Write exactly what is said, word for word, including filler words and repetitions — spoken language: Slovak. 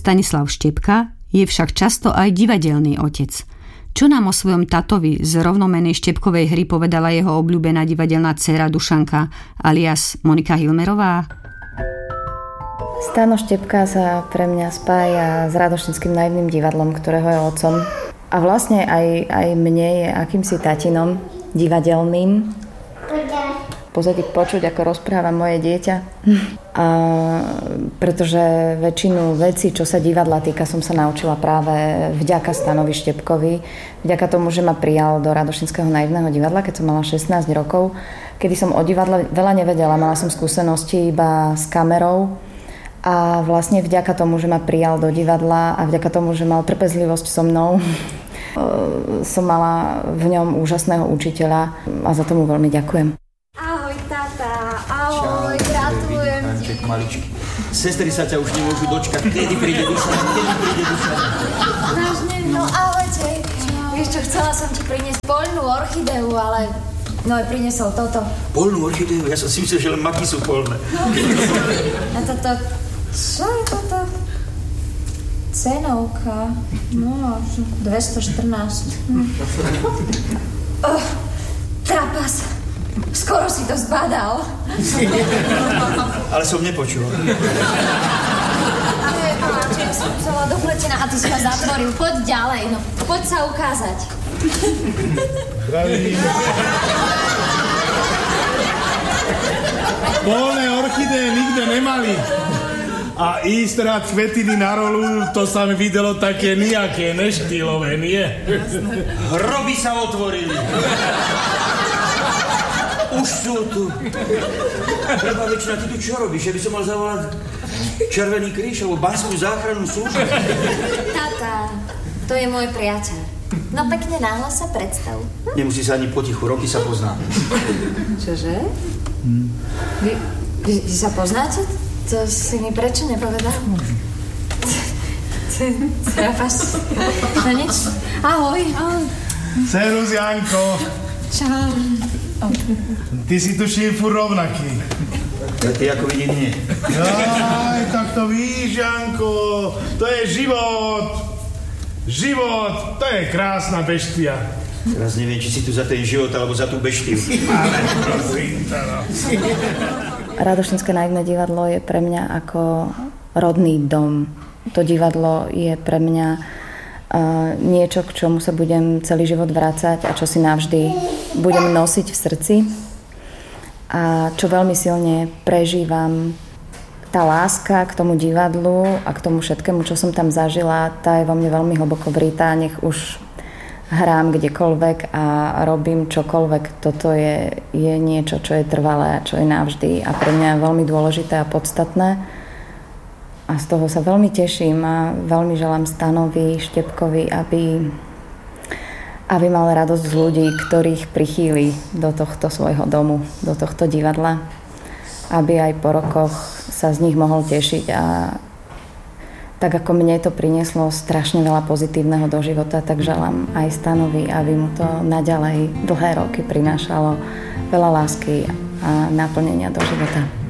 Stanislav Štepka je však často aj divadelný otec. Čo nám o svojom tatovi z rovnomennej Štepkovej hry povedala jeho obľúbená divadelná dcéra Dušanka alias Monika Hilmerová? Stano Štepka sa pre mňa spája s Radošinským naivným divadlom, ktorého je otcom. A vlastne aj, aj mne je akýmsi tatinom divadelným. Pozrieť, počuť, ako rozpráva moje dieťa. A pretože väčšinu vecí, čo sa divadla týka, som sa naučila práve vďaka Stanovi Štepkovi. Vďaka tomu, že ma prijal do Radošinského naivného divadla, keď som mala šestnásť rokov, kedy som o divadle veľa nevedela. Mala som skúsenosti iba s kamerou. A vlastne vďaka tomu, že ma prijal do divadla a vďaka tomu, že mal trpezlivosť so mnou, som mala v ňom úžasného učiteľa a za tomu veľmi ďakujem. Ahoj, tata, ahoj, gratulujem ti. Maličky. Sestry sa ťa už nemôžu dočkať. Kedy príde Dušan? Kedy príde Dušan? Vážne, no ahojte. Vieš čo, chcela som ti priniesť poľnú orchideu, ale no aj priniesol toto. Poľnú orchideu? Ja som si myslel, že len maky sú poľné. A toto, čo je toto? Cenovka, no, dvestoštrnásť. Hm. Oh, trapas, skoro si to zbadal. Ale som nepočul. Ale ja som celá dopletená a ty si ma zatvoril. Poď ďalej, no, poď sa ukázať. Zdravím. Polné orchideje nikde nemali. A ísť rád kvetiny na rolu, to sa mi videlo také nijaké, neštýlové, nie? Hroby sa otvorili. Už sú tu. Preba väčšina, ty tu čo robíš? Ja by som mal zavolať Červený kríž alebo Banskú záchrannú službu. Tata, to je môj priateľ. No pekne náhlas sa predstav. Nemusí sa ani potichu, roky sa pozná. Čože? Hm. Vy, vy, vy sa poznáte? To si mi prečo nepovedal? Trapas. No nič. Ahoj. Serus, Janko. Čau. Ty si tu šífu rovnaký. Ale ty ako vidím nie. Jaj, tak to víš, Janko. To je život. Život, to je krásna beštia. Teraz neviem, či si tu za ten život alebo za tú beštiu. Ale prosím to, no. Radošinské naivné divadlo je pre mňa ako rodný dom. To divadlo je pre mňa uh, niečo, k čomu sa budem celý život vrácať a čo si navždy budem nosiť v srdci. A čo veľmi silne prežívam, tá láska k tomu divadlu a k tomu všetkému, čo som tam zažila, tá je vo mne veľmi hlboko vrytá, nech už hrám kdekoľvek a robím čokoľvek. Toto je, je niečo, čo je trvalé a čo je navždy a pre mňa je veľmi dôležité a podstatné. A z toho sa veľmi teším a veľmi želám Stanovi Štepkovi, aby, aby mal radosť z ľudí, ktorých prichýli do tohto svojho domu, do tohto divadla. Aby aj po rokoch sa z nich mohol tešiť a tak ako mne to prinieslo strašne veľa pozitívneho do života, tak želám aj Stanovi, aby mu to naďalej dlhé roky prinášalo veľa lásky a naplnenia do života.